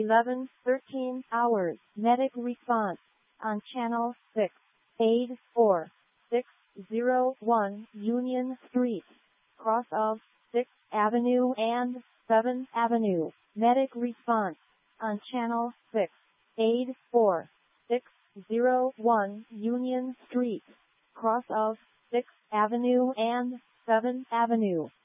11:13 hours. Medic response on Channel 6. Aid 4601 Union Street, cross of 6th Avenue and 7th Avenue. Medic response on Channel 6. Aid 4601 Union Street, cross of 6th Avenue and 7th Avenue.